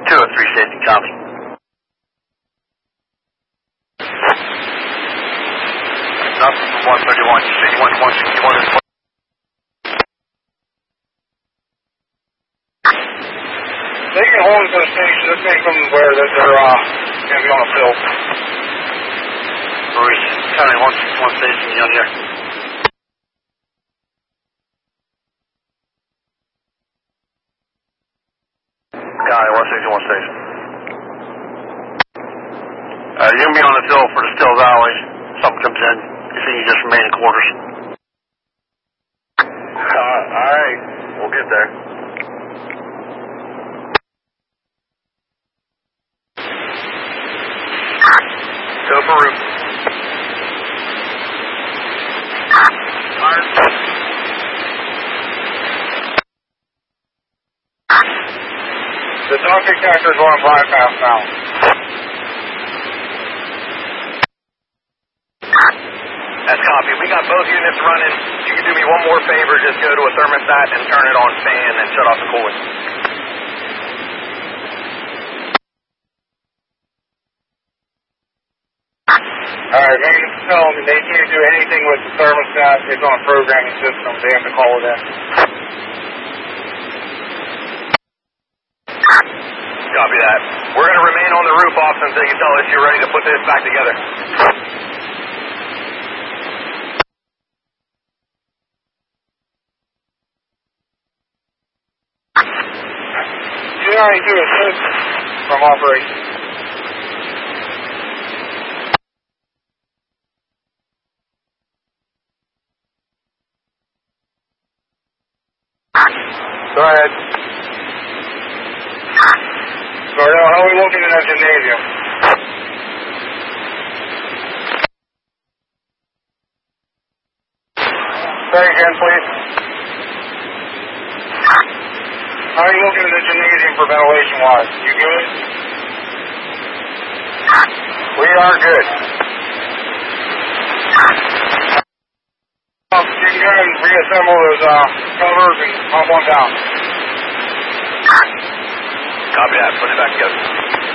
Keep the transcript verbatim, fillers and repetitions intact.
two oh three safety, copy. Nothing from one thirty-one, you say you want one sixty-one as well? They can hold it to the station. This ain't from where they're, they're uh, going to be on a field. Maurice, County one sixty-one station, you on here? County one sixty-one station. Uh, you're going to be on the field for the Still Valley. Something comes in. You think you just remain in quarters? Uh, alright. We'll get there. Go for roof. The donkey catcher is going bypass now. That's copy. We got both units running. You can do me one more favor. Just go to a thermostat and turn it on fan and shut off the cooling. Alright, maintenance tell them they can't do anything with the thermostat. It's on a programming system. They have to call it in. Copy that. We're going to remain on the roof off until you tell us you're ready to put this back together. two ninety-two assist from operation. Go ahead. Cardell, how are we looking in the gymnasium? Say again, please. How are you looking in the gymnasium for ventilation-wise? You good? We are good. Um, you can go ahead and reassemble those uh, covers and pump one down. Copy that. Put it back together.